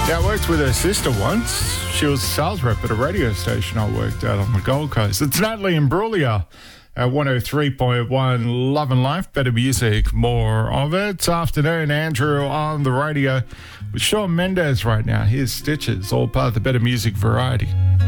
Yeah, I worked with her sister once. She was a sales rep at a radio station I worked at on the Gold Coast. It's Natalie Imbruglia at 103.1 Love and Life. Better music, more of it. Afternoon, Andrew on the radio with Shawn Mendes right now. Here's Stitches, all part of the Better Music variety.